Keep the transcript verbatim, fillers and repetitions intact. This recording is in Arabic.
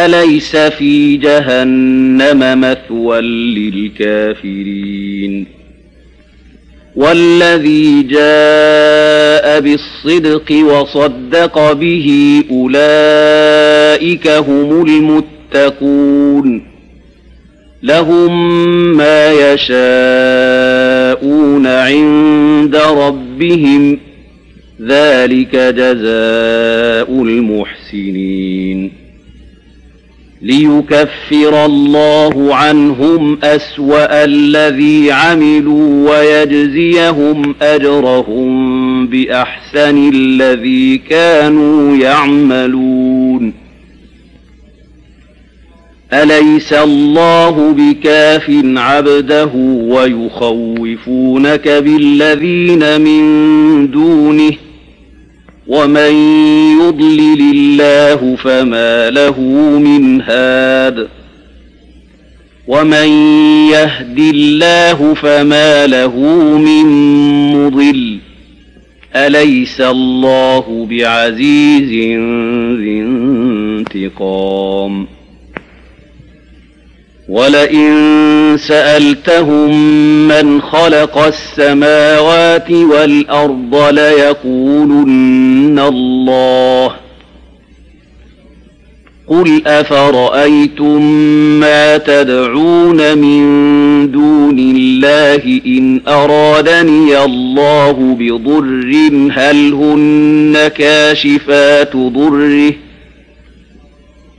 أليس في جهنم مثوى للكافرين والذي جاء بالصدق وصدق به أولئك هم المتقون لهم ما يشاءون عند ربهم ذلك جزاء المحسنين ليكفر الله عنهم أسوأ الذي عملوا ويجزيهم أجرهم بأحسن الذي كانوا يعملون أليس الله بكاف عبده ويخوفونك بالذين من دونه ومن يضلل الله فما له من هاد ومن يهد الله فما له من مضل أليس الله بعزيز ذي انتقام ولئن سألتهم من خلق السماوات والأرض ليقولن الله قل أفرأيتم ما تدعون من دون الله إن أرادني الله بضر هل هن كاشفات ضره